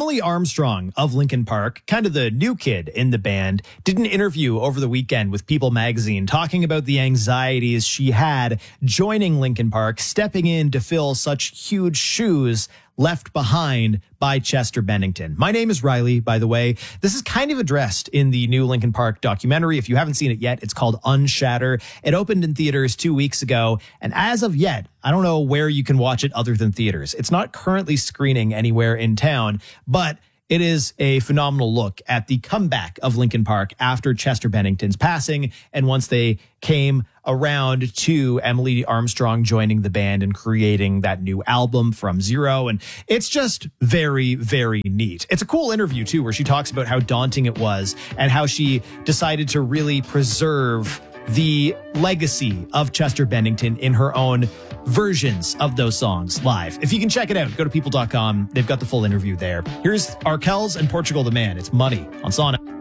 Emily Armstrong of Linkin Park, kind of the new kid in the band, did an interview over the weekend with People magazine talking about the anxieties she had joining Linkin Park, stepping in to fill such huge shoes left behind by Chester Bennington. My name is Riley, by the way. This is kind of addressed in the new Linkin Park documentary. If you haven't seen it yet, it's called Unshatter. It opened in theaters 2 weeks ago, and as of yet, I don't know where you can watch it other than theaters. It's not currently screening anywhere in town, but it is a phenomenal look at the comeback of Linkin Park after Chester Bennington's passing, and once they came around to Emily Armstrong joining the band and creating that new album From Zero. And it's just very, very neat. It's a cool interview, too, where she talks about how daunting it was and how she decided to really preserve the legacy of Chester Bennington in her own versions of those songs live. If you can check it out, go to people.com. They've got the full interview there. Here's Arkells and Portugal the Man. It's Money on Sonic.